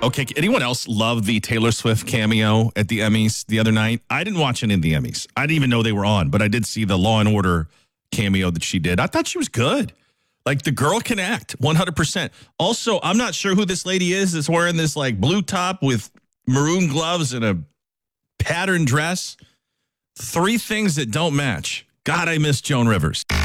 Okay, anyone else love the Taylor Swift cameo at the Emmys the other night? I didn't watch any of the Emmys. I didn't even know they were on, but I did see the Law and Order cameo that she did. I thought she was good. Like, the girl can act 100%. Also, I'm not sure who this lady is that's wearing this, like, blue top with maroon gloves and a patterned dress. 3 things that don't match. God, I miss Joan Rivers.